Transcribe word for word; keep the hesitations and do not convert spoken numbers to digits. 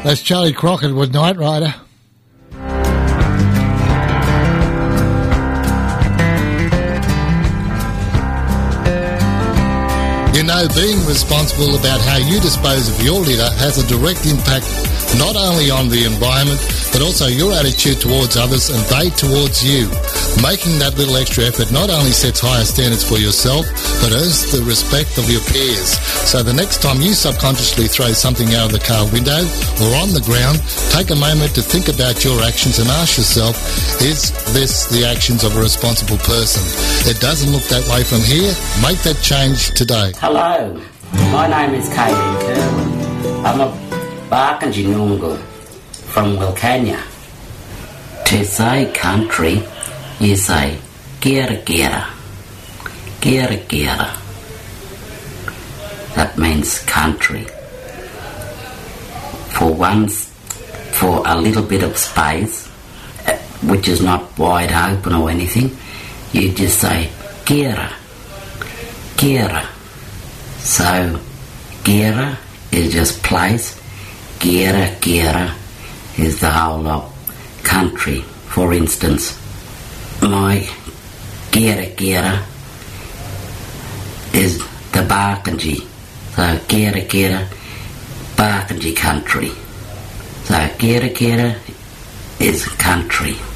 That's Charlie Crockett with Night Rider. You know, being responsible about how you dispose of your litter has a direct impact not only on the environment, but also your attitude towards others and they towards you. Making that little extra effort not only sets higher standards for yourself, but earns the respect of your peers. So the next time you subconsciously throw something out of the car window or on the ground, take a moment to think about your actions and ask yourself, is this the actions of a responsible person? It doesn't look that way from here. Make that change today. Hello, my name is Kayleen Kerwin. I'm a Barkindji Noongar from Wilcannia. To say country, you say gira gira, gira gira. That means country. For once, for a little bit of space, which is not wide open or anything, you just say gira, gira. So, gira is just place, gira gira is the whole of country. For instance, my gira gira is the Barkindji. So, gira gira, Barkindji country. So, gira gira is country.